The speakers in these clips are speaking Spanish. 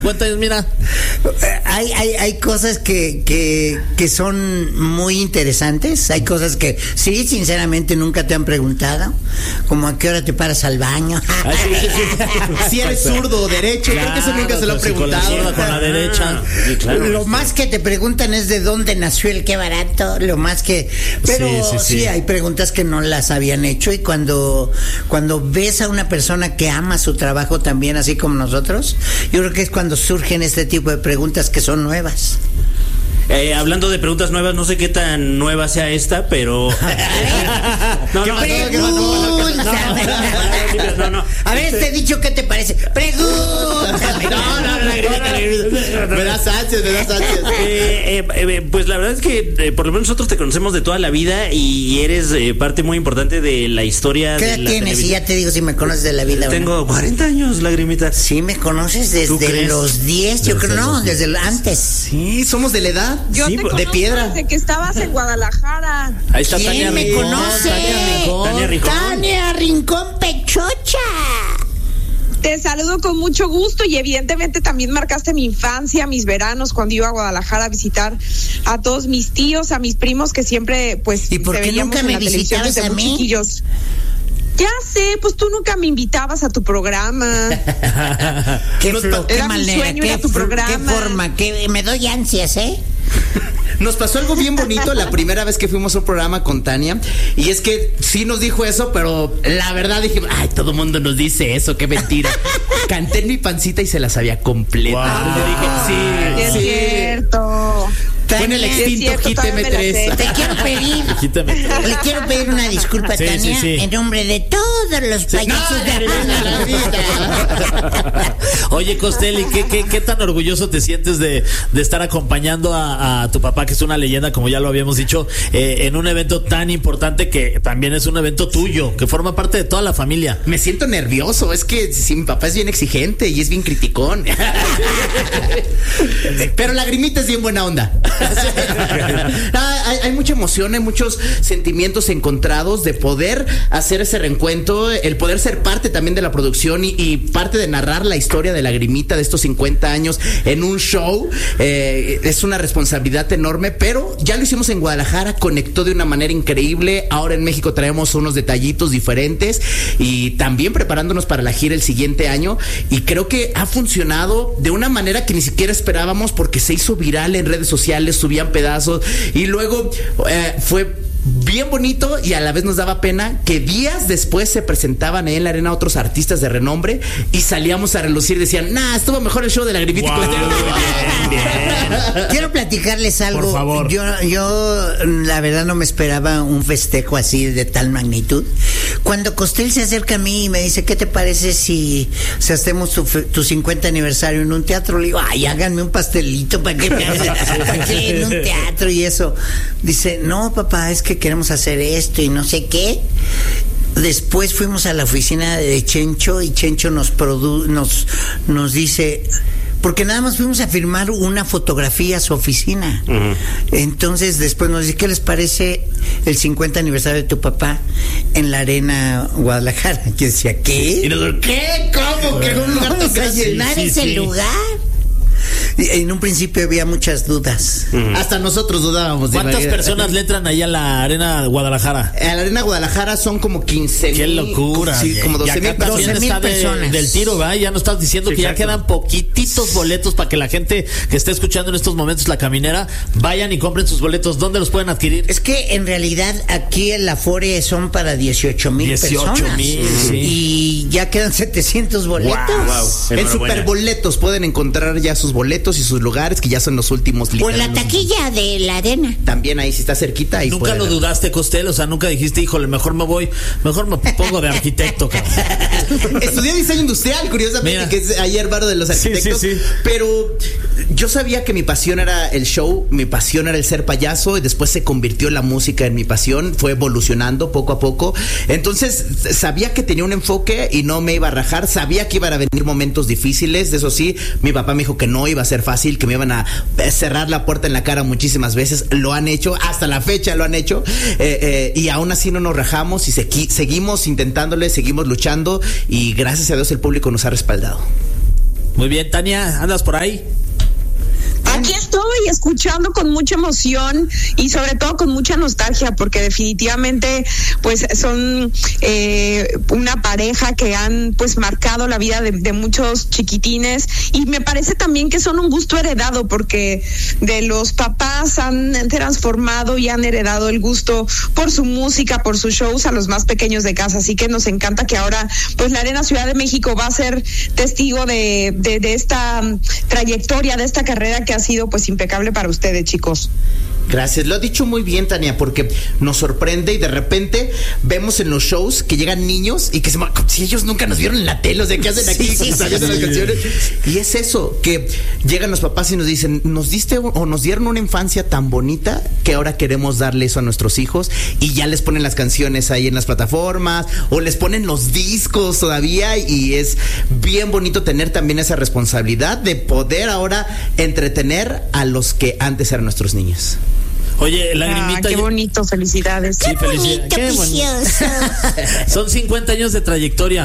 Cuéntanos, mira. Hay cosas que son muy interesantes. Hay cosas que sí, sinceramente nunca te han preguntado. Como a qué hora te paras al baño. Si eres zurdo o derecho, claro, creo que eso nunca se lo han preguntado. Con la derecha. Sí, claro. Lo más que te preguntan es de dónde nació el qué barato. Lo más que. Pero sí, hay preguntas que no las habían hecho. Y cuando ves a una persona que ama su trabajo también, así como nosotros, yo creo que es cuando surgen este tipo de preguntas que son nuevas. Hablando de preguntas nuevas, no sé qué tan nueva sea esta, pero... No. A ver, este dicho, ¿qué te parece? ¡Pregúntame! No. Me das ansias. Pues la verdad es que por lo menos nosotros te conocemos de toda la vida y eres parte muy importante de la historia. ¿Qué edad tienes? Y ya te digo si me conoces de la vida. Tengo 40 años, Lagrimita. Sí, me conoces desde los 10, yo creo, no, desde antes. Sí, somos de la edad. Yo te de piedra. Desde que estabas en Guadalajara. Ahí está. ¿Quién Tania me Rincón, conoce? Tania Rincón Pechocha. Te saludo con mucho gusto y evidentemente también marcaste mi infancia, mis veranos cuando iba a Guadalajara a visitar a todos mis tíos, a mis primos que siempre pues ¿y por qué nunca me visitabas a mí? Chiquillos. Ya sé, pues tú nunca me invitabas a tu programa. Qué era manera, mi sueño, era tu programa. Qué forma, que me doy ansias, ¿eh? Nos pasó algo bien bonito la primera vez que fuimos a un programa con Tania. Y es que sí nos dijo eso, pero la verdad dije, ay, todo mundo nos dice eso, qué mentira. Canté en mi pancita y se la sabía completa. Wow. Le dije, sí, es cierto. Fue en el extinto Hit M3. Te quiero pedir, le quiero pedir una disculpa a Tania en nombre de todos los payasos de la vida. Oye, Costelli, ¿qué tan orgulloso te sientes de estar acompañando a tu papá, que es una leyenda, como ya lo habíamos dicho, en un evento tan importante que también es un evento tuyo, que forma parte de toda la familia? Me siento nervioso, es que sí, mi papá es bien exigente y es bien criticón. Pero Lagrimita es bien buena onda. Hay mucha emoción, hay muchos sentimientos encontrados de poder hacer ese reencuentro, el poder ser parte también de la producción y parte de narrar la historia de Lagrimita de estos 50 años en un show. Es una responsabilidad enorme, pero ya lo hicimos en Guadalajara, conectó de una manera increíble. Ahora en México traemos unos detallitos diferentes y también preparándonos para la gira el siguiente año, y creo que ha funcionado de una manera que ni siquiera esperábamos, porque se hizo viral en redes sociales, subían pedazos y luego fue bien bonito, y a la vez nos daba pena que días después se presentaban ahí en la arena otros artistas de renombre y salíamos a relucir, decían, estuvo mejor el show de Lagrimita. Wow, bien. Quiero platicarles algo. Por favor. Yo la verdad no me esperaba un festejo así de tal magnitud. Cuando Costel se acerca a mí y me dice, ¿qué te parece si hacemos tu 50 aniversario en un teatro? Le digo, háganme un pastelito para que en un teatro y eso. Dice, no, papá, es que queremos hacer esto y no sé qué. Después fuimos a la oficina de Chencho y Chencho nos dice, porque nada más fuimos a firmar una fotografía a su oficina. Uh-huh. Entonces después nos dice, ¿qué les parece el 50 aniversario de tu papá en la Arena Guadalajara? Que decía, ¿qué? Y nosotros, ¿qué? ¿Cómo? ¿Que un lugar vamos a llenar ese lugar? En un principio había muchas dudas. Hasta nosotros dudábamos. ¿Cuántas personas le entran ahí a la Arena Guadalajara? A la Arena Guadalajara son como 15,000. ¡Qué locura! Sí, como 12,000 personas. Del tiro, ¿va? Ya nos estás diciendo que exacto. Ya quedan poquititos boletos para que la gente que esté escuchando en estos momentos La Caminera vayan y compren sus boletos. ¿Dónde los pueden adquirir? Es que en realidad aquí el Afore son para 18,000 personas. 18,000, sí. Y ya quedan 700 boletos. Wow. En Superboletos pueden encontrar ya sus boletos y sus lugares, que ya son los últimos. O en la taquilla de la Arena. También ahí si está cerquita. Ahí nunca lo dudaste, Costel, o sea, nunca dijiste, híjole, mejor me pongo de arquitecto, cabrón. Estudié diseño industrial, curiosamente. Mira. Que es ayer baro de los arquitectos. Sí. Pero yo sabía que mi pasión era el show, mi pasión era el ser payaso, y después se convirtió la música en mi pasión, fue evolucionando poco a poco. Entonces sabía que tenía un enfoque y no me iba a rajar, sabía que iban a venir momentos difíciles, eso sí, mi papá me dijo que no iba a ser fácil, que me iban a cerrar la puerta en la cara muchísimas veces. Lo han hecho, hasta la fecha lo han hecho, y aún así no nos rajamos y seguimos intentándole, seguimos luchando, y gracias a Dios el público nos ha respaldado. Muy bien, Tania, ¿andas por ahí? Aquí estoy escuchando con mucha emoción y sobre todo con mucha nostalgia, porque definitivamente pues son una pareja que han pues marcado la vida de muchos chiquitines, y me parece también que son un gusto heredado, porque de los papás han transformado y han heredado el gusto por su música, por sus shows a los más pequeños de casa. Así que nos encanta que ahora pues la Arena Ciudad de México va a ser testigo de esta trayectoria, de esta carrera que ha sido pues impecable para ustedes, chicos. Gracias, lo ha dicho muy bien, Tania, porque nos sorprende y de repente vemos en los shows que llegan niños y que si ellos nunca nos vieron en la tele, o sea, ¿qué hacen aquí? Sí, Las canciones. Y es eso, que llegan los papás y nos dicen, nos dieron una infancia tan bonita que ahora queremos darle eso a nuestros hijos, y ya les ponen las canciones ahí en las plataformas o les ponen los discos todavía, y es bien bonito tener también esa responsabilidad de poder ahora entretener a los que antes eran nuestros niños. Oye, Lagrimita. Qué bonito, felicidades. Sí, felicidades. Qué precioso. Son 50 años de trayectoria.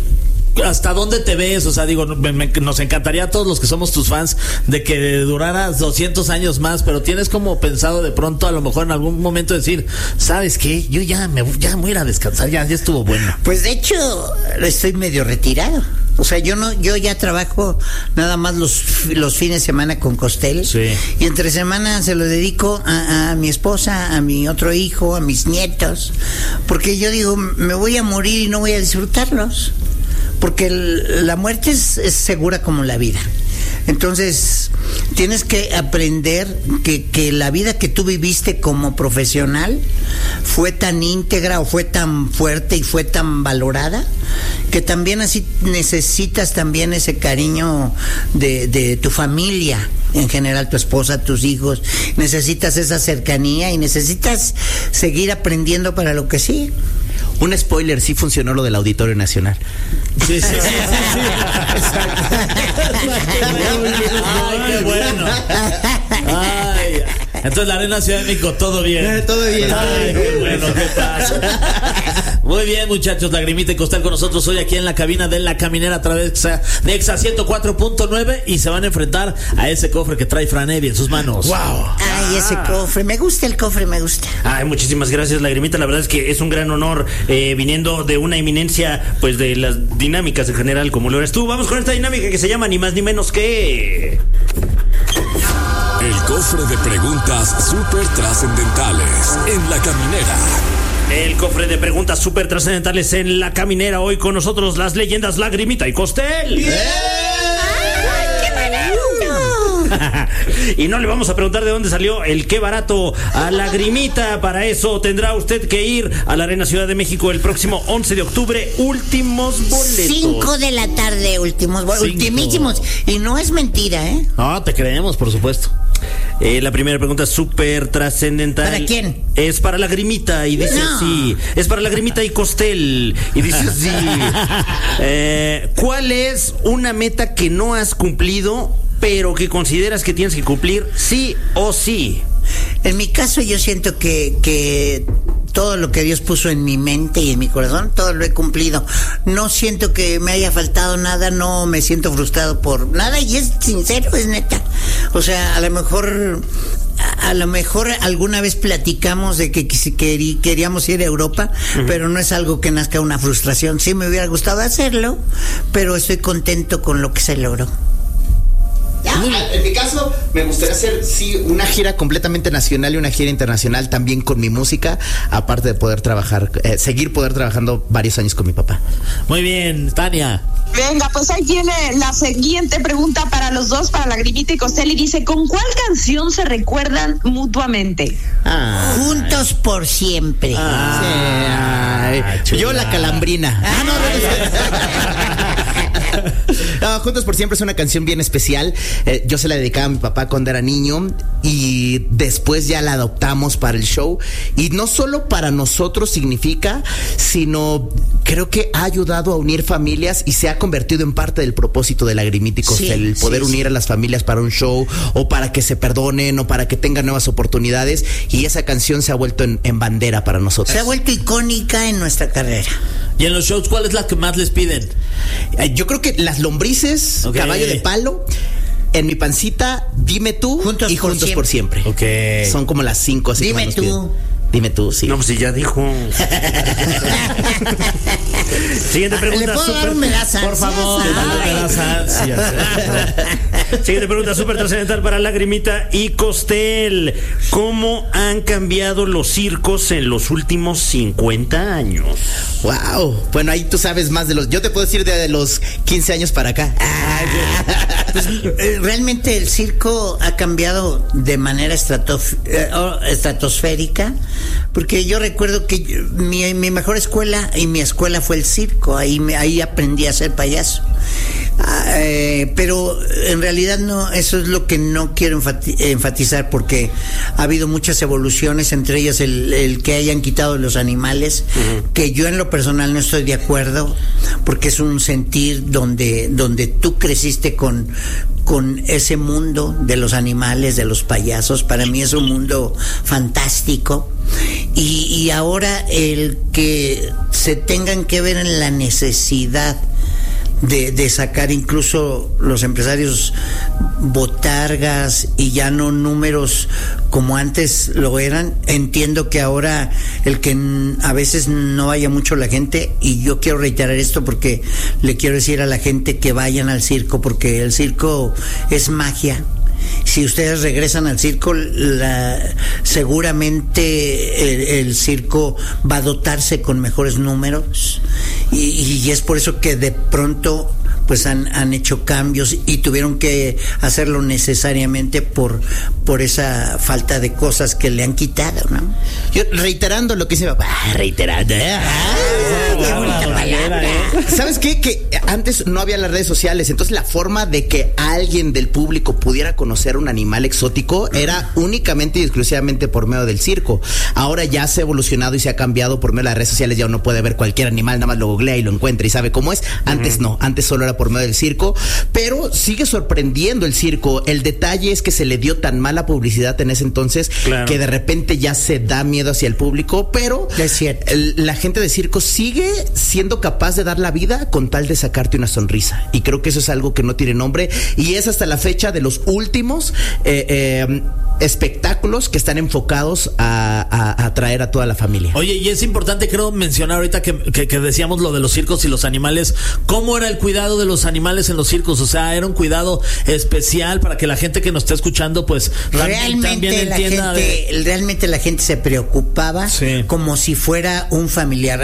¿Hasta dónde te ves? O sea, digo, nos encantaría a todos los que somos tus fans de que duraras 200 años más, pero tienes como pensado de pronto a lo mejor en algún momento decir, ¿sabes qué? Yo ya me voy a ir a descansar, ya estuvo bueno. Pues de hecho, estoy medio retirado. O sea, yo ya trabajo nada más los fines de semana con Costel. Sí. Y entre semana se lo dedico a mi esposa, a mi otro hijo, a mis nietos. Porque yo digo, me voy a morir y no voy a disfrutarlos. Porque la muerte es segura como la vida. Entonces, tienes que aprender que la vida que tú viviste como profesional fue tan íntegra o fue tan fuerte y fue tan valorada, que también así necesitas también ese cariño de tu familia, en general tu esposa, tus hijos. Necesitas esa cercanía y necesitas seguir aprendiendo para lo que sí. Un spoiler, sí funcionó lo del Auditorio Nacional. Sí. Ay, qué bueno. Ay, entonces la Arena Ciudad de México, todo bien. Todo bien. Ay, qué bueno, ¿qué pasa? Muy bien, muchachos, Lagrimita y Costel con nosotros hoy aquí en la cabina de La Caminera a través de Exa 104.9, y se van a enfrentar a ese cofre que trae Fran Evia en sus manos. ¡Wow! Ay, ese cofre, me gusta el cofre, me gusta. Ay, muchísimas gracias, Lagrimita. La verdad es que es un gran honor viniendo de una eminencia, pues de las dinámicas en general, como lo eres tú. Vamos con esta dinámica que se llama ni más ni menos que... El cofre de preguntas súper trascendentales en La Caminera. El cofre de preguntas súper trascendentales en La Caminera. Hoy con nosotros las leyendas Lagrimita y Costel. Y no le vamos a preguntar de dónde salió el qué barato a Lagrimita. Para eso tendrá usted que ir a la Arena Ciudad de México el próximo 11 de octubre. Últimos boletos. 5 de la tarde, ultimísimos. Y no es mentira, ¿eh? No, te creemos, por supuesto. La primera pregunta es súper trascendental. ¿Para quién? Es para Lagrimita y dice así. Es para Lagrimita y Costel y dice así. ¿Cuál es una meta que no has cumplido, pero que consideras que tienes que cumplir sí o sí? En mi caso, yo siento que todo lo que Dios puso en mi mente y en mi corazón, todo lo he cumplido. No siento que me haya faltado nada, no me siento frustrado por nada, y es sincero, es neta. O sea, a lo mejor alguna vez platicamos de que queríamos ir a Europa, pero no es algo que nazca una frustración. Sí me hubiera gustado hacerlo, pero estoy contento con lo que se logró. En mi caso, me gustaría hacer, una gira completamente nacional y una gira internacional también con mi música, aparte de poder trabajar, seguir trabajando varios años con mi papá. Muy bien, Tania. Venga, pues ahí tiene la siguiente pregunta para los dos, para Lagrimita y Costel, y dice, ¿con cuál canción se recuerdan mutuamente? Juntos por siempre. Yo la Calambrina. Juntos por siempre es una canción bien especial. Yo se la dedicaba a mi papá cuando era niño, y después ya la adoptamos para el show, y no solo para nosotros significa, sino creo que ha ayudado a unir familias y se ha convertido en parte del propósito de Lagrimita y Costel, el poder unir a las familias para un show, o para que se perdonen, o para que tengan nuevas oportunidades, y esa canción se ha vuelto en bandera para nosotros. Se ha vuelto icónica en nuestra carrera. ¿Y en los shows cuál es la que más les piden? Yo creo que las lombrices, Ok. caballo de palo, en mi pancita, dime tú Juntos y por juntos por siempre. Ok. Son como las 5 así. Dime que más nos tú. piden. Dime tú, sí. No, pues si ya dijo. Siguiente ¿Le pregunta. puedo dar un me das Por ansias? favor, Ay. me das ansias. Siguiente pregunta súper trascendental para Lagrimita y Costel. ¿Cómo han cambiado los circos en los últimos 50 años? Wow. Bueno, ahí tú sabes más de los. Yo te puedo decir de los 15 años para acá. Realmente el circo ha cambiado de manera estratosférica, porque yo recuerdo que mi mejor escuela y mi escuela fue el circo, ahí aprendí a ser payaso. Pero en realidad no, eso es lo que no quiero enfatizar, porque ha habido muchas evoluciones, entre ellas el que hayan quitado los animales, que yo en lo personal no estoy de acuerdo, porque es un sentir donde tú creciste con ese mundo de los animales, de los payasos. Para mí es un mundo fantástico, y ahora el que se tengan que ver en la necesidad de sacar incluso los empresarios botargas y ya no números como antes lo eran. Entiendo que ahora el que a veces no vaya mucho la gente, y yo quiero reiterar esto porque le quiero decir a la gente que vayan al circo, porque el circo es magia. Si ustedes regresan al circo, seguramente el circo va a dotarse con mejores números, y es por eso que de pronto pues han hecho cambios y tuvieron que hacerlo necesariamente por esa falta de cosas que le han quitado, ¿no? Yo reiterando lo que dice mi papá, reiterando. Qué bonita palabra. ¿Sabes qué? Que antes no había las redes sociales, entonces la forma de que alguien del público pudiera conocer un animal exótico era únicamente y exclusivamente por medio del circo. Ahora ya se ha evolucionado y se ha cambiado por medio de las redes sociales. Ya uno puede ver cualquier animal, nada más lo googlea y lo encuentra y sabe cómo es. Antes no, antes solo era por medio del circo, pero sigue sorprendiendo el circo. El detalle es que se le dio tan mala publicidad en ese entonces, claro, que de repente ya se da miedo hacia el público, pero es cierto. La gente de circo sigue siendo capaz de dar la vida con tal de sacarte una sonrisa, y creo que eso es algo que no tiene nombre, y es hasta la fecha de los últimos espectáculos que están enfocados a atraer a toda la familia. Oye, y es importante, creo, mencionar ahorita que decíamos lo de los circos y los animales. ¿Cómo era el cuidado de los animales en los circos? O sea, era un cuidado especial para que la gente que nos está escuchando, pues, también entienda. Realmente la gente se preocupaba, sí, como si fuera un familiar.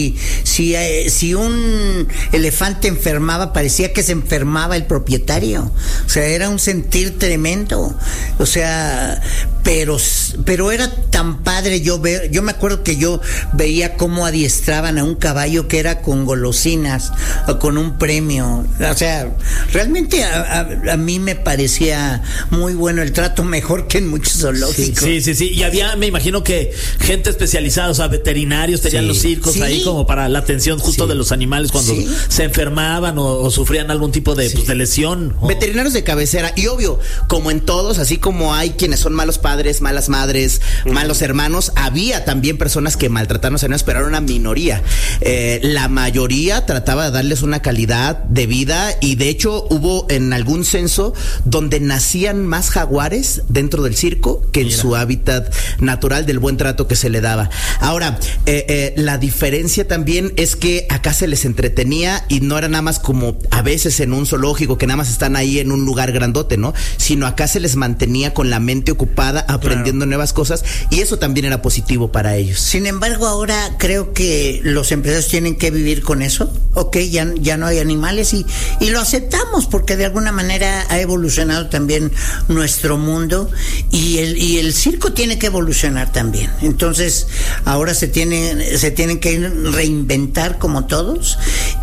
Si un elefante enfermaba, parecía que se enfermaba el propietario. O sea, era un sentir tremendo. O sea, pero era tan padre. Yo me acuerdo que yo veía cómo adiestraban a un caballo que era con golosinas o con un premio. O sea, realmente a mí me parecía muy bueno el trato, mejor que en muchos zoológicos. Sí. Y había, me imagino que gente especializada, o sea, veterinarios tenían los circos ahí como para la atención justo de los animales cuando se enfermaban o sufrían algún tipo de, pues, de lesión. Veterinarios de cabecera, y obvio, como en todos, así como hay quienes son malos padres, malas madres, malos hermanos, había también personas que maltrataban a los animales, pero era una minoría. La mayoría trataba de darles una calidad de vida, y de hecho hubo en algún censo donde nacían más jaguares dentro del circo que en su hábitat natural, del buen trato que se le daba. Ahora, la diferencia también es que acá se les entretenía, y no era nada más como a veces en un zoológico que nada más están ahí en un lugar grandote, ¿no? Sino acá se les mantenía con la mente ocupada aprendiendo nuevas cosas, y eso también era positivo para ellos. Sin embargo, ahora creo que los empresarios tienen que vivir con eso. Ok, ya no hay animales, y lo aceptamos, porque de alguna manera ha evolucionado también nuestro mundo, y el circo tiene que evolucionar también. Entonces ahora se tienen que reinventar como todos,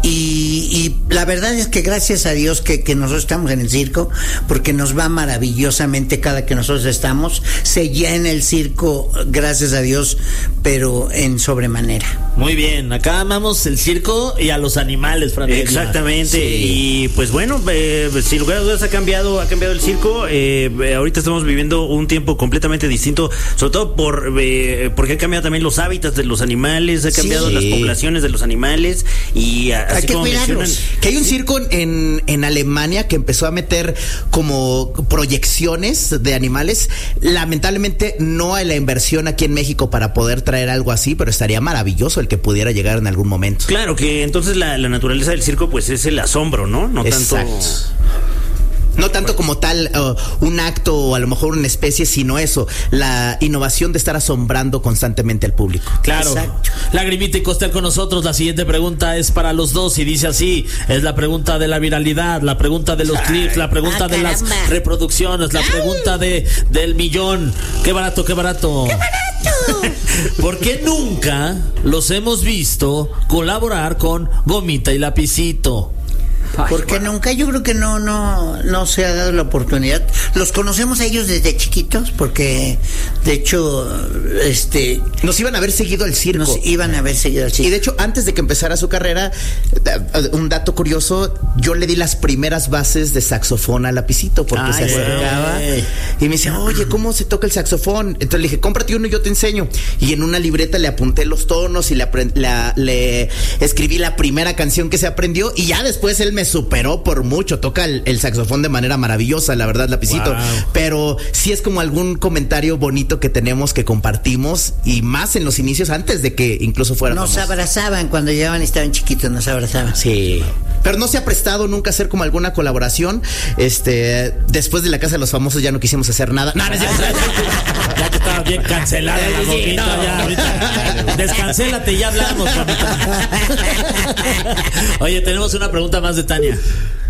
y la verdad es que gracias a Dios que nosotros estamos en el circo, porque nos va maravillosamente cada que nosotros estamos. Se llena el circo, gracias a Dios, pero en sobremanera. Muy bien, acá amamos el circo y a los animales, Fran. Exactamente, y pues bueno, sin lugar a dudas ha cambiado el circo. Ahorita estamos viviendo un tiempo completamente distinto, sobre todo porque han cambiado también los hábitats de los animales, ha cambiado las poblaciones de los animales y así como mencionan, que hay un circo en Alemania que empezó a meter como proyecciones de animales. Lamentablemente no hay la inversión aquí en México para poder traer algo así, pero estaría maravilloso el que pudiera llegar en algún momento. Claro que entonces la naturaleza del circo pues es el asombro, ¿no? No Exacto. No tanto como tal un acto o a lo mejor una especie, sino eso, la innovación de estar asombrando constantemente al público. Claro. Exacto. Lagrimita y Costel con nosotros. La siguiente pregunta es para los dos y dice así: es la pregunta de la viralidad, la pregunta de los clips, la pregunta de las reproducciones, la pregunta del millón. ¡Qué barato, qué barato! ¡Qué barato! ¿Por qué nunca los hemos visto colaborar con Gomita y Lapicito? Porque nunca, yo creo que no se ha dado la oportunidad. Los conocemos a ellos desde chiquitos, porque de hecho, nos iban a haber seguido al circo. Y de hecho, antes de que empezara su carrera, un dato curioso, yo le di las primeras bases de saxofón a Lapicito, porque se acercaba y me decía, oye, ¿cómo se toca el saxofón? Entonces le dije, cómprate uno y yo te enseño. Y en una libreta le apunté los tonos y le escribí la primera canción que se aprendió, y ya después él me superó por mucho. Toca el saxofón de manera maravillosa, la verdad, Lapicito. Wow. Pero sí es como algún comentario bonito que tenemos, que compartimos, y más en los inicios, antes de que incluso fuera nos famoso. Abrazaban cuando llegaban y estaban chiquitos, nos abrazaban. Sí. Pero no se ha prestado nunca hacer como alguna colaboración. Después de La Casa de los Famosos ya no quisimos hacer nada. No, ya que estaba bien cancelada la Gomita, ya ahorita. Descancélate, ya hablamos, Gomita. Oye, tenemos una pregunta más de Tania.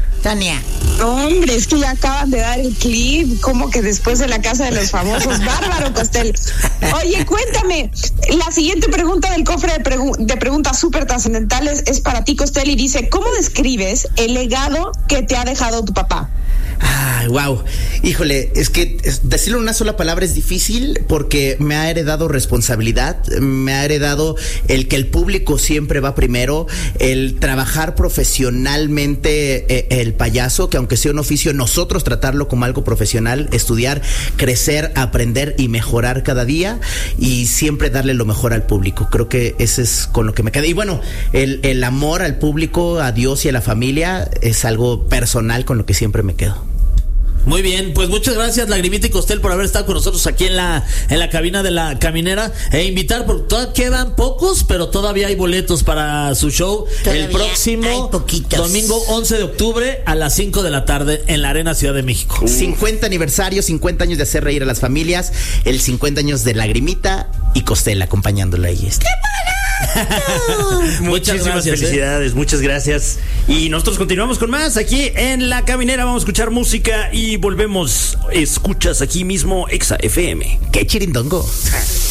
Hombre, es que ya acaban de dar el clip, como que después de La Casa de los Famosos. Bárbaro, Costel. Oye, cuéntame, la siguiente pregunta del cofre de preguntas súper trascendentales es para ti, Costel, y dice: ¿cómo describes el legado que te ha dejado tu papá? Ay, wow. Híjole, es que decirlo en una sola palabra es difícil, porque me ha heredado responsabilidad, me ha heredado el que el público siempre va primero, el trabajar profesionalmente el payaso, que aunque sea un oficio, nosotros tratarlo como algo profesional, estudiar, crecer, aprender y mejorar cada día, y siempre darle lo mejor al público. Creo que ese es con lo que me queda. Y bueno, el amor al público, a Dios y a la familia es algo personal con lo que siempre me quedo. Muy bien, pues muchas gracias, Lagrimita y Costel, por haber estado con nosotros aquí en la cabina de La Caminera, invitar, porque todavía quedan pocos, pero todavía hay boletos para su show el próximo domingo 11 de octubre a las 5 de la tarde en la Arena Ciudad de México. 50 aniversario, 50 años de hacer reír a las familias, el 50 años de Lagrimita y Costel acompañándola ahí. ¡Qué Muchísimas felicidades, muchas gracias. Y nosotros continuamos con más aquí en La Caminera. Vamos a escuchar música y volvemos. Escuchas aquí mismo Exa FM. ¡Qué chirindongo!